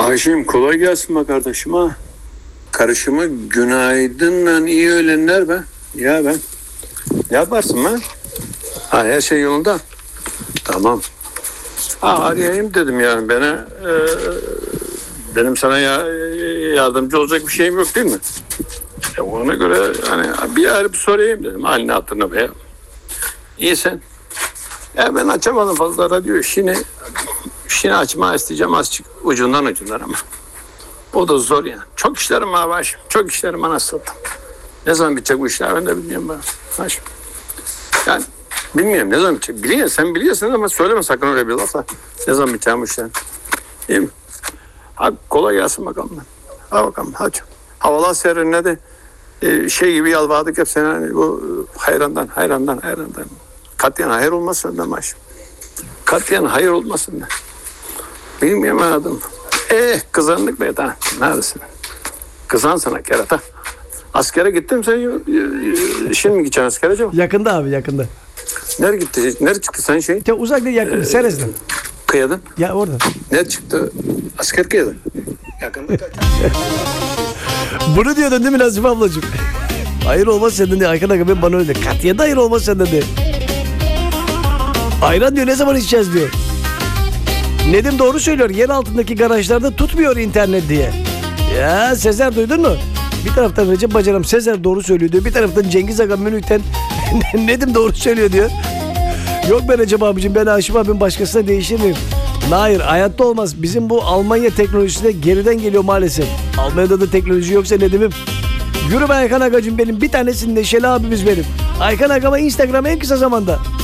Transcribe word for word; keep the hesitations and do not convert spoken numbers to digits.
Haşim kolay gelsin be kardeşim ha. Karışımı günaydınla iyi öğlenler be. Ya ben. Ne yaparsın ben? Ha her şey yolunda. Tamam. Ha arayayım dedim yani. Bana e, benim sana ya, yardımcı olacak bir şeyim yok değil mi? E, ona göre hani bir arayıp sorayım dedim. Halini hatırına be. İyi sen. Ya ben açamadım fazla radyo işini. İşini açma isteyeceğim azıcık ucundan ucundan ama. O da zor yani. Çok işlerim var başım. Çok işlerim anasını satayım. Ne zaman bitecek bu işler ben de bilmiyorum ben. Başım. Yani bilmiyorum ne zaman bitecek. Biliyorsun sen biliyorsun ama söyleme sakın öyle bir laf da. Ne zaman bitecek bu işler. İyi mi? Hadi kolay gelsin bakalım ben. Hadi bakalım hadi. Havalar serinledi de e, şey gibi yalvardık hep sen hani bu hayrandan hayrandan hayrandan. Katiyen hayır olmasın da başım. Katiyen hayır olmasın da. Bilmiyorum adam. Eh kızandık be daha. Neredesin? Kızan sana kerata. Askere gittim sen şimdi mi gideceksin askere acaba? Yakında abi yakında. Nereye gitti? Nereye çıktı sen şey? Ya uzak değil yakında. Ee, Serez'den. Kıyadın? Ya orada. Nereye çıktı? Asker kıyadın. Yakında. Bunu diyordun değil mi Nazif ablacığım? Hayır olmaz senden diye. Aykan Aga bana öyle. Katiyen hayır olmaz senden diye. Ayran diyor ne zaman içeceğiz diyor. Nedim doğru söylüyor. Yer altındaki garajlarda tutmuyor internet diye. Ya Sezer duydun mu? Bir taraftan Recep Bacaram Sezer doğru söylüyor diyor. Bir taraftan Cengiz Aga Münih'ten Nedim doğru söylüyor diyor. Yok be Recep abicim ben Haşim abim başkasına değişir miyim? Hayır hayatta olmaz. Bizim bu Almanya teknolojisi de geriden geliyor maalesef. Almanya'da da teknoloji yoksa Nedim'im. Yürü be Aykan Agacığım benim. Bir tanesinin Neşeli abimiz benim. Aykan Agama Instagram en kısa zamanda.